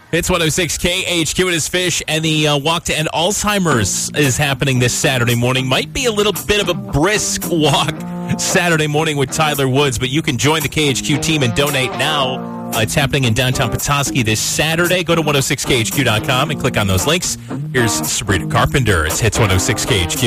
It's 106 KHQ. It is Fish, and the walk to end Alzheimer's is happening this Saturday morning. Might be a little bit of a brisk walk Saturday morning with Tyler Woods, but you can join the KHQ team and donate now. It's happening in downtown Petoskey this Saturday. Go to 106khq.com and click on those links. Here's Sabrina Carpenter. It's Hits 106 KHQ.